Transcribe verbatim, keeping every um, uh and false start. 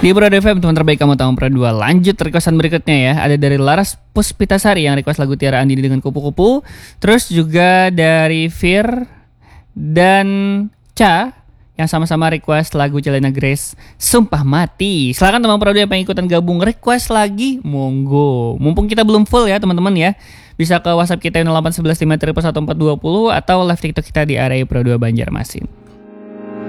Di Pro dua F M teman terbaik kamu tahu Pro dua. Lanjut requestan berikutnya ya. Ada dari Laras Puspitasari yang request lagu Tiara Andini dengan Kupu-Kupu. Terus juga dari Fir dan Cha yang sama-sama request lagu Jelena Grace Sumpah Mati. Silakan teman Pro dua yang pengen ikutan gabung request lagi, monggo. Mumpung kita belum full ya teman-teman ya. Bisa ke WhatsApp kita nol delapan satu satu lima satu empat dua nol atau live TikTok kita di area Pro dua Banjarmasin.